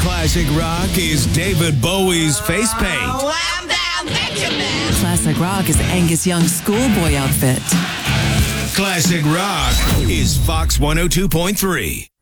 Classic rock is David Bowie's face paint. I'm down, Benjamin. Classic rock is Angus Young's schoolboy outfit. Classic rock is Fox 102.3.